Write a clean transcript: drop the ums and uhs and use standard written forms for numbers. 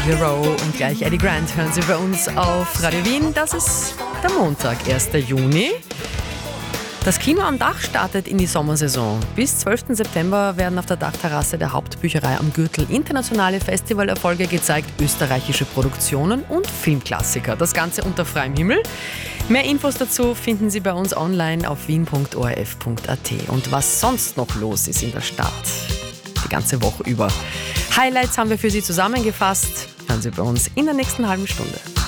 Zero und gleich Eddie Grant hören Sie bei uns auf Radio Wien. Das ist der Montag, 1. Juni. Das Kino am Dach startet in die Sommersaison. Bis 12. September werden auf der Dachterrasse der Hauptbücherei am Gürtel internationale Festivalerfolge gezeigt, österreichische Produktionen und Filmklassiker. Das Ganze unter freiem Himmel. Mehr Infos dazu finden Sie bei uns online auf wien.orf.at. Und was sonst noch los ist in der Stadt, die ganze Woche über. Highlights haben wir für Sie zusammengefasst. Hören Sie bei uns in der nächsten halben Stunde.